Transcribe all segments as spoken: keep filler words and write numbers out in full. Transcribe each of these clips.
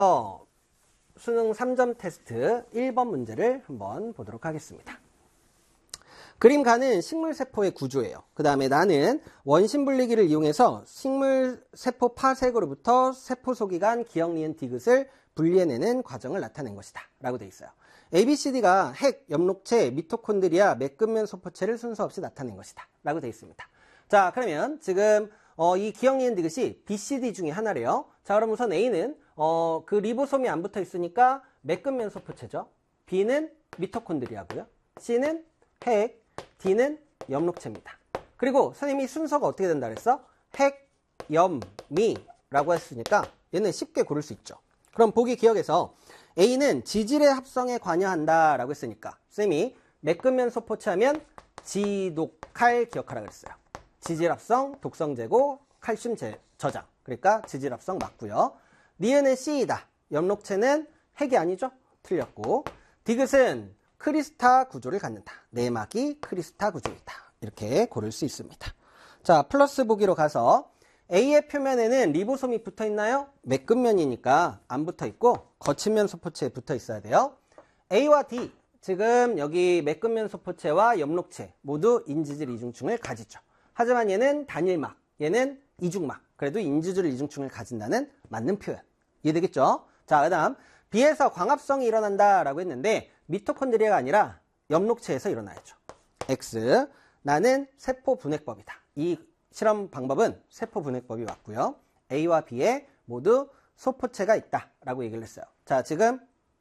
어, 수능 삼 점 테스트 일 번 문제를 한번 보도록 하겠습니다. 그림 가는 식물세포의 구조예요. 그 다음에 나는 원심분리기를 이용해서 식물세포 파색으로부터 세포 속이 간 기억, 니은, 디귿을 분리해내는 과정을 나타낸 것이다 라고 돼 있어요. A, B, C, D가 핵, 엽록체, 미토콘드리아, 매끈면 소포체를 순서 없이 나타낸 것이다 라고 돼 있습니다. 자, 그러면 지금 어, 이 기억, 니은, 디귿이 B, C, D 중에 하나래요. 자, 그럼 우선 A는 어, 그 리보솜이 안 붙어 있으니까 매끈면 소포체죠. B는 미토콘드리아고요. C는 핵, D는 엽록체입니다. 그리고 선생님이 순서가 어떻게 된다 그랬어? 핵, 염, 미라고 했으니까 얘는 쉽게 고를 수 있죠. 그럼 보기 기억에서 A는 지질의 합성에 관여한다 라고 했으니까 선생님이 매끈면 소포체 하면 지독칼 기억하라 그랬어요. 지질 합성, 독성 제고, 칼슘 제, 저장. 그러니까 지질 합성 맞고요. 니은은 C이다. 엽록체는 핵이 아니죠? 틀렸고. 디귿은 크리스타 구조를 갖는다. 내막이 크리스타 구조이다. 이렇게 고를 수 있습니다. 자, 플러스 보기로 가서 A의 표면에는 리보솜이 붙어 있나요? 매끈면이니까 안 붙어 있고 거친면 소포체에 붙어 있어야 돼요. A와 D, 지금 여기 매끈면 소포체와 엽록체 모두 인지질 이중층을 가지죠. 하지만 얘는 단일막, 얘는 이중막. 그래도 인지질 이중층을 가진다는 맞는 표현. 이해되겠죠? 자, 그 다음 B에서 광합성이 일어난다라고 했는데 미토콘드리아가 아니라 엽록체에서 일어나야죠. X, 나는 세포 분해법이다. 이 실험 방법은 세포 분해법이 맞고요. A와 B에 모두 소포체가 있다라고 얘기를 했어요. 자, 지금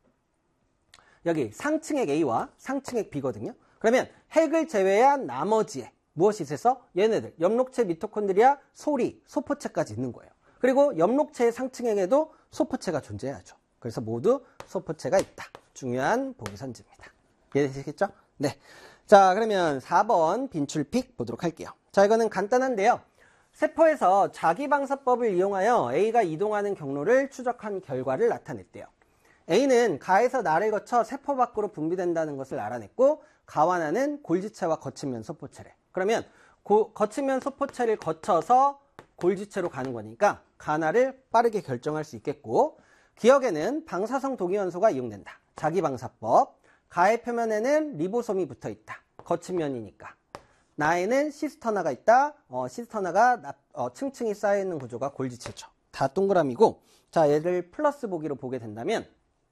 여기 상층핵 A와 상층핵 B거든요. 그러면 핵을 제외한 나머지에 무엇이 있어서 얘네들 엽록체, 미토콘드리아, 소리, 소포체까지 있는 거예요. 그리고 엽록체의 상층핵에도 소포체가 존재해야죠. 그래서 모두 소포체가 있다. 중요한 보기선지입니다. 이해되시겠죠? 네. 자, 그러면 사 번 빈출픽 보도록 할게요. 자, 이거는 간단한데요. 세포에서 자기방사법을 이용하여 A가 이동하는 경로를 추적한 결과를 나타냈대요. A는 가에서 나를 거쳐 세포 밖으로 분비된다는 것을 알아냈고 가와 나는 골지체와 거친면 소포체래. 그러면 고, 거친면 소포체를 거쳐서 골지체로 가는 거니까 가나를 빠르게 결정할 수 있겠고 기억에는 방사성 동위원소가 이용된다. 자기방사법. 가의 표면에는 리보솜이 붙어있다. 거친면이니까. 나에는 시스터나가 있다. 어, 시스터나가 어, 층층이 쌓여있는 구조가 골지체죠. 다 동그라미고 자, 얘를 플러스 보기로 보게 된다면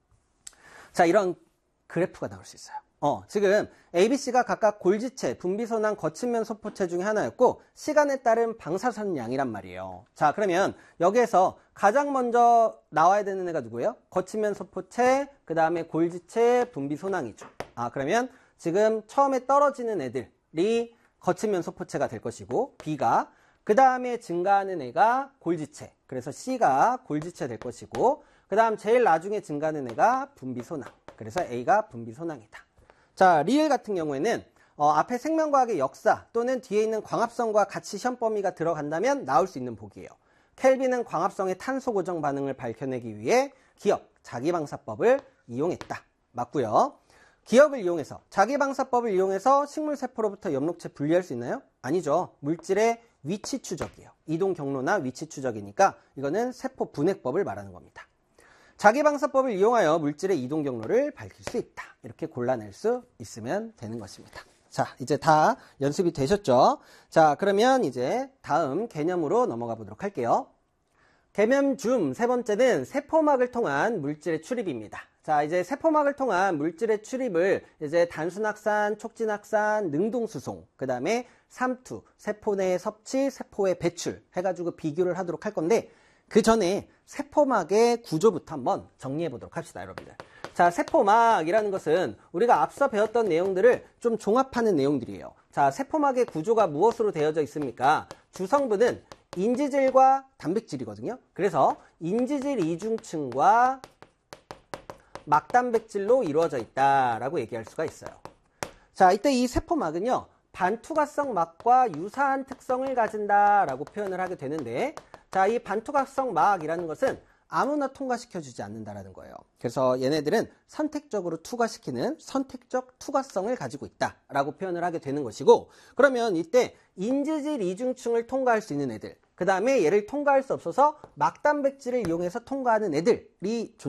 자, 이런 그래프가 나올 수 있어요. 어, 지금 A, B, C가 각각 골지체, 분비소난, 거친면 소포체 중에 하나였고 시간에 따른 방사선 양이란 말이에요. 자, 그러면 여기에서 가장 먼저 나와야 되는 애가 누구예요? 거친면 소포체, 그 다음에 골지체, 분비소낭이죠. 아, 그러면 지금 처음에 떨어지는 애들이 거친면 소포체가 될 것이고 B가 그 다음에 증가하는 애가 골지체, 그래서 C가 골지체 될 것이고 그 다음 제일 나중에 증가하는 애가 분비소낭, 그래서 A가 분비소낭이다. 자, 리을 같은 경우에는 어, 앞에 생명과학의 역사 또는 뒤에 있는 광합성과 같이 시험 범위가 들어간다면 나올 수 있는 보기예요. 켈빈은 광합성의 탄소 고정 반응을 밝혀내기 위해 기억, 자기방사법을 이용했다. 맞고요. 기억을 이용해서, 자기방사법을 이용해서 식물세포로부터 엽록체 분리할 수 있나요? 아니죠. 물질의 위치 추적이에요. 이동 경로나 위치 추적이니까 이거는 세포 분해법을 말하는 겁니다. 자기방사법을 이용하여 물질의 이동 경로를 밝힐 수 있다. 이렇게 골라낼 수 있으면 되는 것입니다. 자, 이제 다 연습이 되셨죠? 자, 그러면 이제 다음 개념으로 넘어가 보도록 할게요. 개념 중 세 번째는 세포막을 통한 물질의 출입입니다. 자, 이제 세포막을 통한 물질의 출입을 이제 단순확산, 촉진확산, 능동수송, 그 다음에 삼투, 세포 내 섭취, 세포의 배출 해가지고 비교를 하도록 할 건데 그 전에 세포막의 구조부터 한번 정리해 보도록 합시다, 여러분들. 자, 세포막이라는 것은 우리가 앞서 배웠던 내용들을 좀 종합하는 내용들이에요. 자, 세포막의 구조가 무엇으로 되어져 있습니까? 주성분은 인지질과 단백질이거든요. 그래서 인지질 이중층과 막단백질로 이루어져 있다라고 얘기할 수가 있어요. 자, 이때 이 세포막은요, 반투과성 막과 유사한 특성을 가진다라고 표현을 하게 되는데 자, 이 반투과성 막이라는 것은 아무나 통과시켜주지 않는다라는 거예요. 그래서 얘네들은 선택적으로 투과시키는 선택적 투과성을 가지고 있다라고 표현을 하게 되는 것이고 그러면 이때 인지질 이중층을 통과할 수 있는 애들 그 다음에 얘를 통과할 수 없어서 막단백질을 이용해서 통과하는 애들이